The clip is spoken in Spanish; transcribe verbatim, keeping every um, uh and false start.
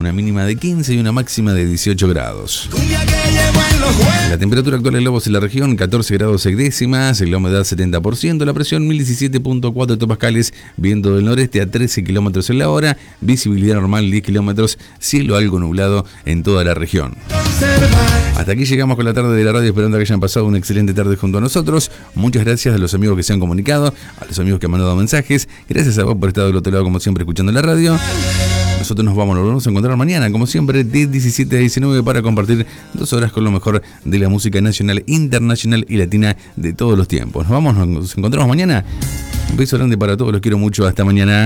una mínima de quince y una máxima de dieciocho grados. La temperatura actual en Lobos y la región, catorce grados seis décimas, la humedad setenta por ciento, la presión mil diecisiete punto cuatro hectopascales, viento del noreste a trece kilómetros en la hora, visibilidad normal diez kilómetros, cielo algo nublado en toda la región. Hasta aquí llegamos con la tarde de la radio, esperando que hayan pasado una excelente tarde junto a nosotros. Muchas gracias a los amigos que se han comunicado, a los amigos que han mandado mensajes. Gracias a vos por estar del otro lado, como siempre, escuchando la radio. Nosotros nos vamos, nos vamos a encontrar mañana, como siempre, de diecisiete a diecinueve, para compartir dos horas con lo mejor de la música nacional, internacional y latina de todos los tiempos. Nos vamos, nos encontramos mañana. Un beso grande para todos, los quiero mucho. Hasta mañana.